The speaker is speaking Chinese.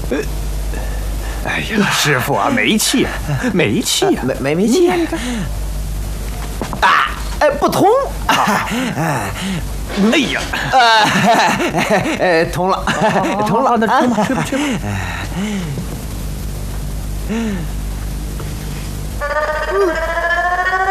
哎呀，师傅啊，没气，没气呀， 没气啊！啊，哎，不通！ 哎呀， 通了，通了， 那去吧，去吧，去吧。